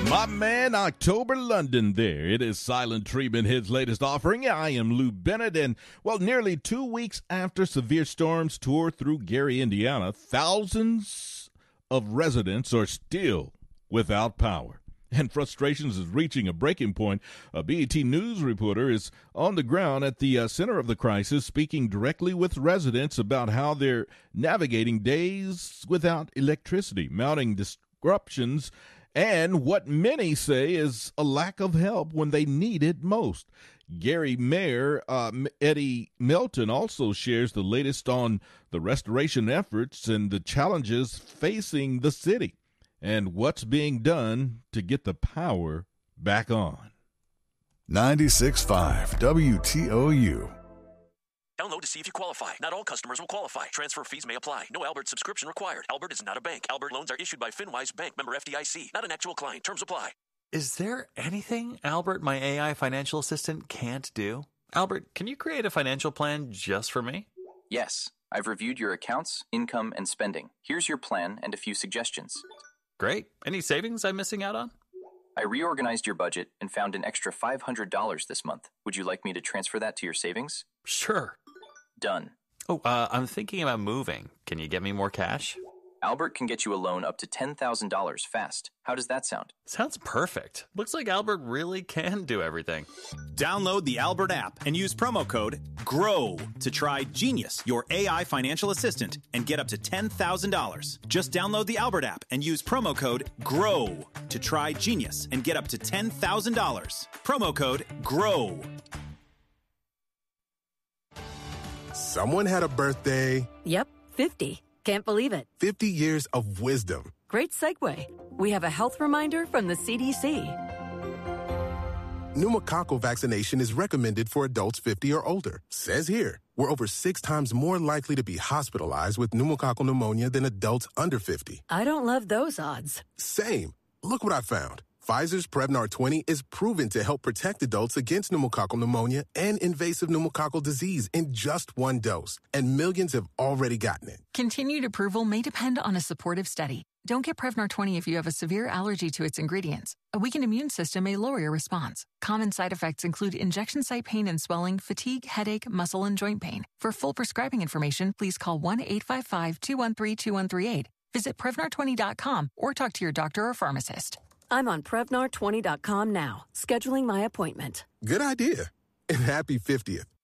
My man, October London there. It is Silent Treatment, his latest offering. I am Lou Bennett, and, well, nearly 2 weeks after severe storms tore through Gary, Indiana, thousands of residents are still without power. And frustrations is reaching a breaking point. A BET News reporter is on the ground at the center of the crisis, speaking directly with residents about how they're navigating days without electricity, mounting disruptions, and what many say is a lack of help when they need it most. Gary Mayor Eddie Melton also shares the latest on the restoration efforts and the challenges facing the city and what's being done to get the power back on. 96.5 WTOU. Download to see if you qualify. Not all customers will qualify. Transfer fees may apply. No Albert subscription required. Albert is not a bank. Albert loans are issued by FinWise Bank, member FDIC. Not an actual client. Terms apply. Is there anything Albert, my AI financial assistant, can't do? Albert, can you create a financial plan just for me? Yes. I've reviewed your accounts, income, and spending. Here's your plan and a few suggestions. Great. Any savings I'm missing out on? I reorganized your budget and found an extra $500 this month. Would you like me to transfer that to your savings? Sure. Done. Oh, I'm thinking about moving. Can you get me more cash? Albert can get you a loan up to $10,000 fast. How does that sound? Sounds perfect. Looks like Albert really can do everything. Download the Albert app and use promo code GROW to try Genius, your AI financial assistant, and get up to $10,000. Just download the Albert app and use promo code GROW to try Genius and get up to $10,000. Promo code GROW. Someone had a birthday. Yep, 50. Can't believe it. 50 years of wisdom. Great segue. We have a health reminder from the CDC. Pneumococcal vaccination is recommended for adults 50 or older. Says here, we're over 6 times more likely to be hospitalized with pneumococcal pneumonia than adults under 50. I don't love those odds. Same. Look what I found. Pfizer's Prevnar 20 is proven to help protect adults against pneumococcal pneumonia and invasive pneumococcal disease in just 1 dose, and millions have already gotten it. Continued approval may depend on a supportive study. Don't get Prevnar 20 if you have a severe allergy to its ingredients. A weakened immune system may lower your response. Common side effects include injection site pain and swelling, fatigue, headache, muscle, and joint pain. For full prescribing information, please call 1-855-213-2138. Visit Prevnar20.com or talk to your doctor or pharmacist. I'm on Prevnar20.com now, scheduling my appointment. Good idea. And happy 50th.